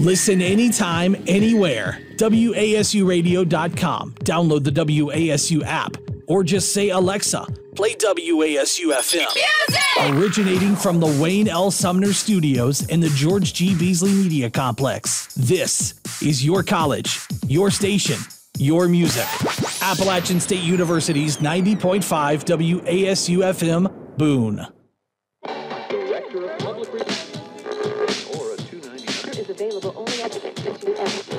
Listen anytime, anywhere. WASUradio.com. Download the WASU app. Or just say, Alexa, play WASU FM. Music! Originating from the Wayne L. Sumner Studios in the George G. Beasley Media Complex. This is your college, your station, your music. Appalachian State University's 90.5 WASU FM, Boone. Director of Public Relations or a 299 is available only at the